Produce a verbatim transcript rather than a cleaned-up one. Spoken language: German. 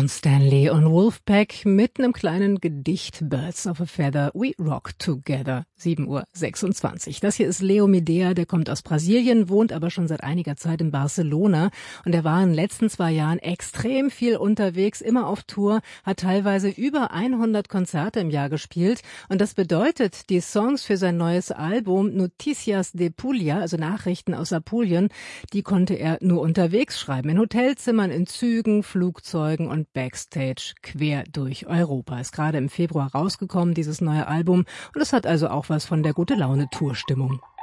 John Stanley und Wolfpack mit einem kleinen Gedicht Birds of a Feather, We Rock Together, sieben Uhr sechsundzwanzig. Das hier ist Leo Medea, der kommt aus Brasilien, wohnt aber schon seit einiger Zeit in Barcelona und er war in den letzten zwei Jahren extrem viel unterwegs, immer auf Tour, hat teilweise über hundert Konzerte im Jahr gespielt und das bedeutet, die Songs für sein neues Album Noticias de Puglia, also Nachrichten aus Apulien, die konnte er nur unterwegs schreiben, in Hotelzimmern, in Zügen, Flugzeugen und Backstage quer durch Europa. Ist gerade im Februar rausgekommen, dieses neue Album, und es hat also auch was von der Gute-Laune-Tour-Stimmung.